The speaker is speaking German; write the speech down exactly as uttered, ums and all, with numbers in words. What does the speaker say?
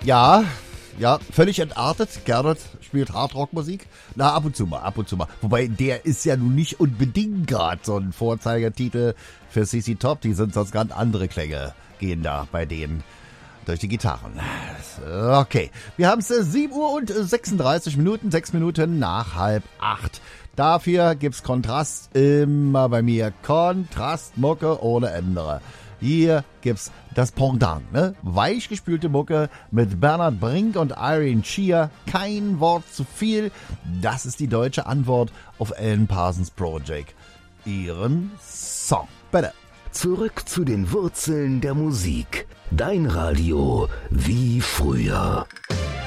Ja, ja, völlig entartet. Gernot spielt Hardrock-Musik. Na, ab und zu mal, ab und zu mal. Wobei, der ist ja nun nicht unbedingt gerade so ein Vorzeigertitel für C C Top. Die sind sonst ganz andere Klänge, gehen da bei denen durch die Gitarren. Okay, wir haben es sieben Uhr und sechsunddreißig Minuten, sechs Minuten nach halb acht. Dafür gibt's Kontrast immer bei mir. Kontrast, Mucke ohne Ende. Hier gibt's das Pendant, ne? Weichgespülte Mucke mit Bernhard Brink und Irene Shear. Kein Wort zu viel. Das ist die deutsche Antwort auf Alan Parsons Project. Ihren Song. Bitte. Zurück zu den Wurzeln der Musik. Dein Radio wie früher.